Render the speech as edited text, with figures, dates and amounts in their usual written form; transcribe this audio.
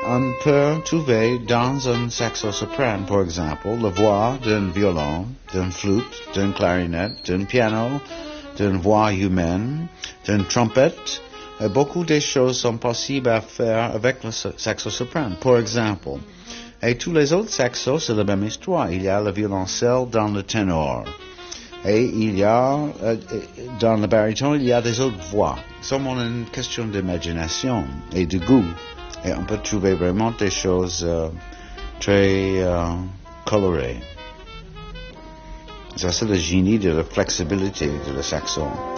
on peut trouver dans un saxo-soprano, par exemple, la voix d'un violon, d'une flûte, d'une clarinette, d'un piano, d'une voix humaine, d'une trompette. Et beaucoup de choses sont possibles à faire avec le saxo-soprano, par exemple. Et tous les autres saxos, c'est la même histoire. Il y a le violoncelle dans le ténor. Et il y a, dans le baryton, il y a des autres voix. C'est seulement une question d'imagination et de goût. Et on peut trouver vraiment des choses très colorées. Ça, c'est le génie de la flexibilité de le saxon.